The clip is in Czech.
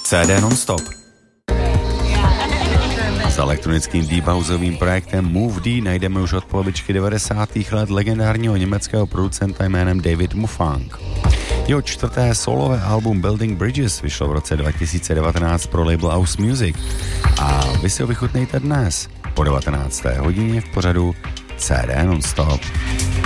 CD non-stop. S elektronickým deep houseovým projektem Move D najdeme už od polovičky 90. let legendárního německého producenta jménem David Mufang. Jeho čtvrté solové album Building Bridges vyšlo v roce 2019 pro label House Music a vy si ho vychutnejte dnes po 19. hodině v pořadu CD non-stop.